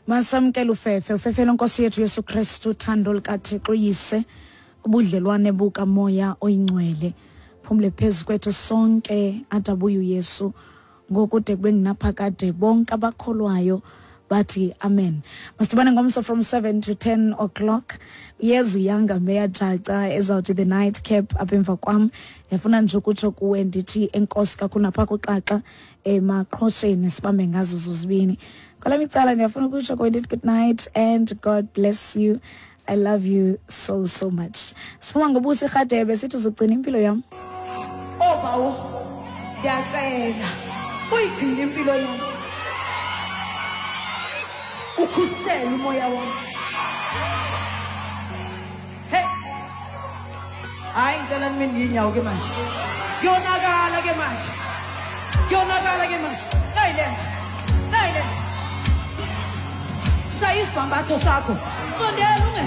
Masamkela ufefe lenkosi yethu Yesu Kristu, uthando likaThixo uyise, ubudlelwane buka moya oyingcwele phumle phezu kwethu sonke adabuye uYesu ngokude kube nginaphakade bonke abakholwayo bathi amen. Masibane ngomso from 7 to 10 o'clock. Yezu yanga meya jaca ezawuthi the night cap apha emva kwam. Yafuna nje ukutsho kuwe ndithi enkosi kakhulu napha kuxaxa emaqhosheni sibambe ngazo zozibini. Kwala micala ndiyafuna ukutsho kuwe ndithi good night and God bless you. I love you so much. Siphuma ngobuso eRhadebe sithi uzugcina impilo yam. Oh bawo ndiyacela uyigcina impilo yam. Ukhusele umoya wami. Hey. Hayi ngicela mina nginyawo ke manje. Yonakala ke manje. Yonakala ke manje. Silent. Silent. Shayisibambatho sakho. Sondela